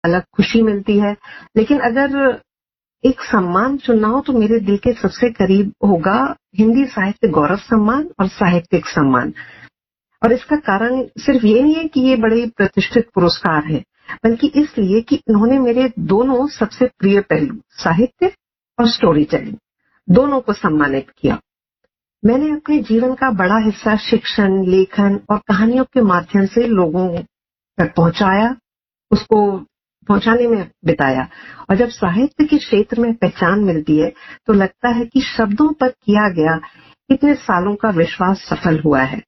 अलग खुशी मिलती है। लेकिन अगर एक सम्मान चुनना हो तो मेरे दिल के सबसे करीब होगा हिंदी साहित्य गौरव सम्मान और साहित्यिक सम्मान। और इसका कारण सिर्फ ये नहीं है कि ये बड़े प्रतिष्ठित पुरस्कार है, बल्कि इसलिए कि इन्होंने मेरे दोनों सबसे प्रिय पहलू साहित्य और स्टोरी टेलिंग दोनों को सम्मानित किया। मैंने अपने जीवन का बड़ा हिस्सा शिक्षण, लेखन और कहानियों के माध्यम से लोगों तक उसको पहुंचाने में बिताया। और जब साहित्य के क्षेत्र में पहचान मिलती है तो लगता है कि शब्दों पर किया गया इतने सालों का विश्वास सफल हुआ है।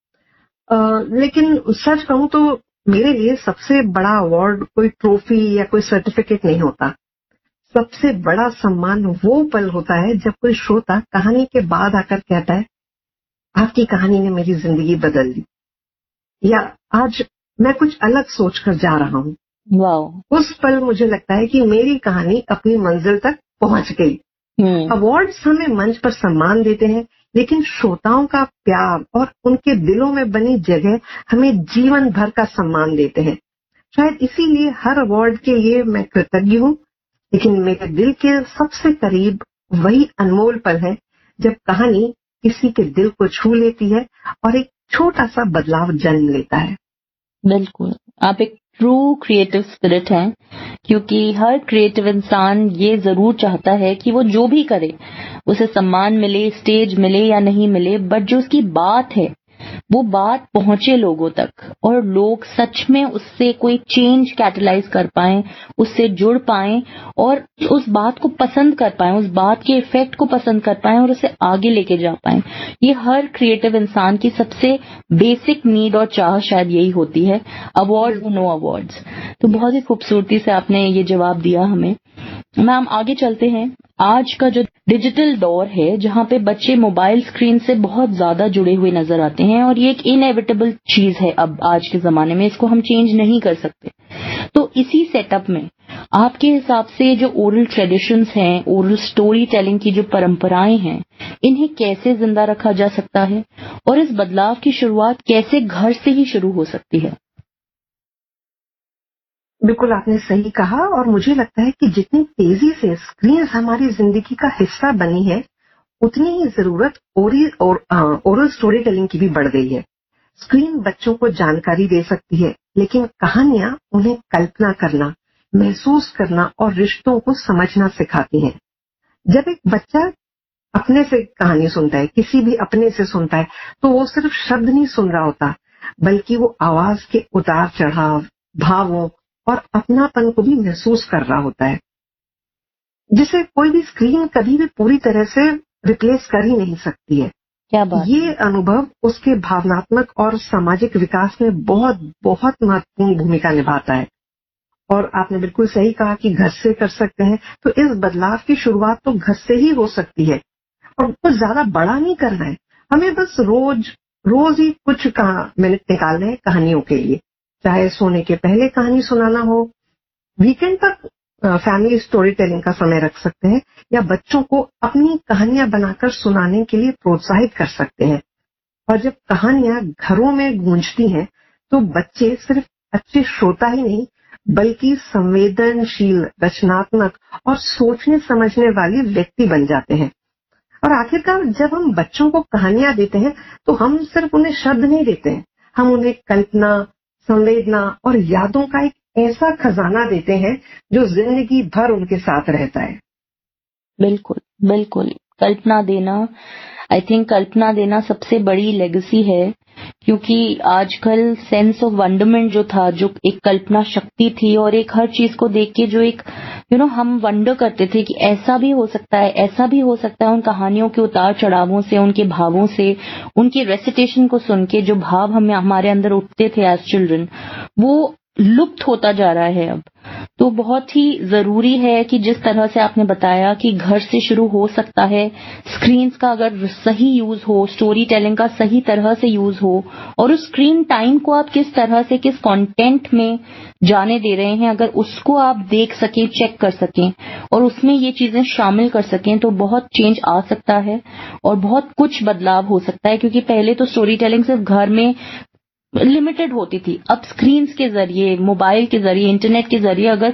लेकिन सच कहूं तो मेरे लिए सबसे बड़ा अवार्ड कोई ट्रॉफी या कोई सर्टिफिकेट नहीं होता। सबसे बड़ा सम्मान वो पल होता है जब कोई श्रोता कहानी के बाद आकर कहता है, आपकी कहानी ने मेरी जिंदगी बदल दी, या आज मैं कुछ अलग सोचकर जा रहा हूँ। वाह। उस पल मुझे लगता है कि मेरी कहानी अपनी मंजिल तक पहुंच गई। अवार्ड्स हमें मंच पर सम्मान देते हैं, लेकिन श्रोताओं का प्यार और उनके दिलों में बनी जगह हमें जीवन भर का सम्मान देते हैं। शायद इसीलिए हर अवार्ड के लिए मैं कृतज्ञ हूँ, लेकिन मेरे दिल के सबसे करीब वही अनमोल पल है जब कहानी किसी के दिल को छू लेती है और एक छोटा सा बदलाव जन्म लेता है। बिल्कुल, आप एक ट्रू क्रिएटिव स्पिरिट हैं, क्योंकि हर क्रिएटिव इंसान ये जरूर चाहता है कि वो जो भी करे उसे सम्मान मिले, स्टेज मिले या नहीं मिले, बट जो उसकी बात है वो बात पहुंचे लोगों तक और लोग सच में उससे कोई चेंज कैटलाइज कर पाएं, उससे जुड़ पाएं और उस बात को पसंद कर पाएं, उस बात के इफेक्ट को पसंद कर पाएं और उसे आगे लेके जा पाएं। ये हर क्रिएटिव इंसान की सबसे बेसिक नीड और चाह शायद यही होती है, अवार्ड और नो अवार्ड्स। तो बहुत ही खूबसूरती से आपने ये जवाब दिया हमें। मैम आगे चलते हैं। आज का जो डिजिटल दौर है, जहाँ पे बच्चे मोबाइल स्क्रीन से बहुत ज्यादा जुड़े हुए नजर आते हैं और ये एक इनएविटेबल चीज है अब आज के जमाने में, इसको हम चेंज नहीं कर सकते। तो इसी सेटअप में आपके हिसाब से जो ओरल ट्रेडिशंस हैं, ओरल स्टोरी टेलिंग की जो परंपराएं हैं, इन्हें कैसे जिंदा रखा जा सकता है और इस बदलाव की शुरुआत कैसे घर से ही शुरू हो सकती है? बिल्कुल आपने सही कहा, और मुझे लगता है कि जितनी तेजी से स्क्रीन हमारी जिंदगी का हिस्सा बनी है, उतनी ही जरूरत ओरल स्टोरी टेलिंग की भी बढ़ गई है। स्क्रीन बच्चों को जानकारी दे सकती है, लेकिन कहानियां उन्हें कल्पना करना, महसूस करना और रिश्तों को समझना सिखाती हैं। जब एक बच्चा अपने से कहानी सुनता है, किसी भी अपने से सुनता है, तो वो सिर्फ शब्द नहीं सुन रहा होता, बल्कि वो आवाज के उतार चढ़ाव, भावों और अपनापन को भी महसूस कर रहा होता है, जिसे कोई भी स्क्रीन कभी भी पूरी तरह से रिप्लेस कर ही नहीं सकती है। क्या बात? ये अनुभव उसके भावनात्मक और सामाजिक विकास में बहुत बहुत महत्वपूर्ण भूमिका निभाता है। और आपने बिल्कुल सही कहा कि घर से कर सकते हैं, तो इस बदलाव की शुरुआत तो घर से ही हो सकती है। और कुछ ज्यादा बड़ा नहीं करना है, हमें बस रोज ही कुछ मिनट निकालने हैं कहानियों के लिए। चाहे सोने के पहले कहानी सुनाना हो, वीकेंड पर फैमिली स्टोरी टेलिंग का समय रख सकते हैं, या बच्चों को अपनी कहानियां बनाकर सुनाने के लिए प्रोत्साहित कर सकते हैं। और जब कहानियां घरों में गूंजती हैं, तो बच्चे सिर्फ अच्छे श्रोता ही नहीं, बल्कि संवेदनशील, रचनात्मक और सोचने समझने वाले व्यक्ति बन जाते हैं। और आखिरकार जब हम बच्चों को कहानियां देते हैं, तो हम सिर्फ उन्हें शब्द नहीं देते हैं, हम उन्हें कल्पना, संवेदना और यादों का एक ऐसा खजाना देते हैं जो जिंदगी भर उनके साथ रहता है। बिल्कुल बिल्कुल, कल्पना देना, आई थिंक कल्पना देना सबसे बड़ी लेगेसी है, क्योंकि आजकल सेंस ऑफ वंडरमेंट जो था, जो एक कल्पना शक्ति थी और एक हर चीज को देख के जो एक हम वंडर करते थे कि ऐसा भी हो सकता है, ऐसा भी हो सकता है। उन कहानियों के उतार चढ़ावों से, उनके भावों से, उनकी रेसिटेशन को सुन के जो भाव हमारे अंदर उठते थे एज चिल्ड्रन, वो लुप्त होता जा रहा है अब। तो बहुत ही जरूरी है कि जिस तरह से आपने बताया कि घर से शुरू हो सकता है, स्क्रीन्स का अगर सही यूज हो, स्टोरी टेलिंग का सही तरह से यूज हो, और उस स्क्रीन टाइम को आप किस तरह से, किस कंटेंट में जाने दे रहे हैं, अगर उसको आप देख सकें, चेक कर सकें और उसमें ये चीजें शामिल कर सकें, तो बहुत चेंज आ सकता है और बहुत कुछ बदलाव हो सकता है। क्योंकि पहले तो स्टोरी टेलिंग सिर्फ घर में लिमिटेड होती थी। अब स्क्रीन्स के जरिए, मोबाइल के जरिए, इंटरनेट के जरिए अगर